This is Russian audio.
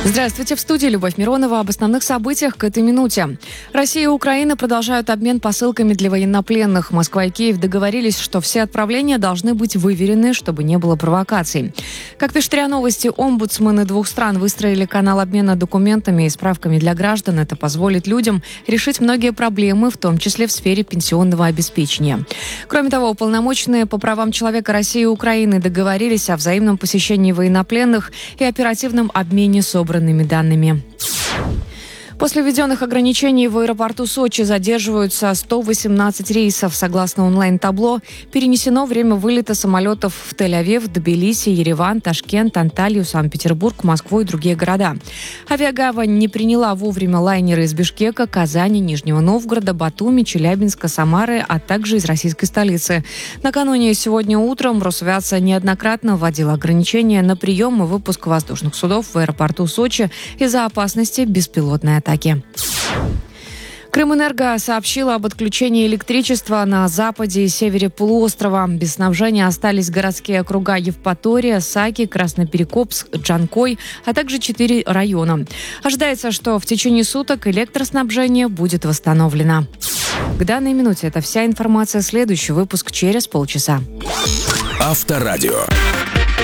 Здравствуйте, в студии Любовь Миронова. Об основных событиях к этой минуте. Россия и Украина продолжают обмен посылками для военнопленных. Москва и Киев договорились, что все отправления должны быть выверены, чтобы не было провокаций. Как пишет РИА Новости, омбудсмены двух стран выстроили канал обмена документами и справками для граждан. Это позволит людям решить многие проблемы, в том числе в сфере пенсионного обеспечения. Кроме того, уполномоченные по правам человека России и Украины договорились о взаимном посещении военнопленных и оперативном обмене собранными данными. После введенных ограничений в аэропорту Сочи задерживаются 118 рейсов. Согласно онлайн-табло, перенесено время вылета самолетов в Тель-Авив, Тбилиси, Ереван, Ташкент, Анталию, Санкт-Петербург, Москву и другие города. Авиагавань не приняла вовремя лайнеры из Бишкека, Казани, Нижнего Новгорода, Батуми, Челябинска, Самары, а также из российской столицы. Накануне сегодня утром Росавиация неоднократно вводила ограничения на прием и выпуск воздушных судов в аэропорту Сочи из-за опасности беспилотной атаки. Крымэнерго сообщила об отключении электричества на западе и севере полуострова. Без снабжения остались городские округа Евпатория, Саки, Красноперекопск, Джанкой, а также 4 района. Ожидается, что в течение суток электроснабжение будет восстановлено. К данной минуте это вся информация. Следующий выпуск через полчаса. Авторадио.